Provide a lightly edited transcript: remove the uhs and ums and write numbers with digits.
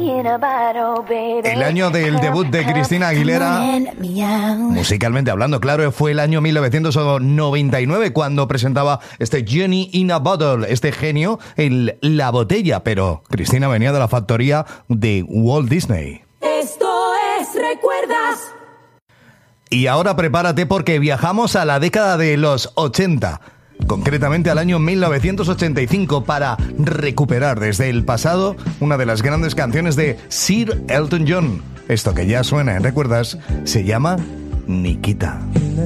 El año del debut de Cristina Aguilera, musicalmente hablando, claro, fue el año 1999 cuando presentaba este Genie in a Bottle, este genio en la botella, pero Cristina venía de la factoría de Walt Disney. Esto es ¿Recuerdas? Y ahora prepárate porque viajamos a la década de los 80. Concretamente al año 1985 para recuperar desde el pasado una de las grandes canciones de Sir Elton John. Esto que ya suena en Recuerdas se llama Nikita. In the